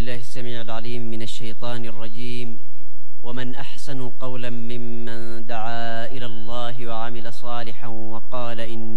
بالله السميع العليم من الشيطان الرجيم. ومن أحسن قولا ممن دعا إلى الله وعمل صالحا وقال إني